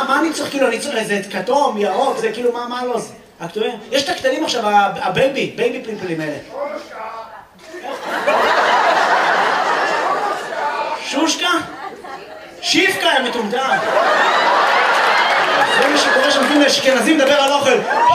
מה אני צריך, כאילו, אני צריך איזה כתום, ירוק, זה כאילו, מה לא זה? הכתובים? יש את הקטנים עכשיו, בייבי פלפלים האלה. שושקה? שיפקה, הם מטומטם. זה מה שקורה שמתאים לאשכנזים לדבר על אוכל.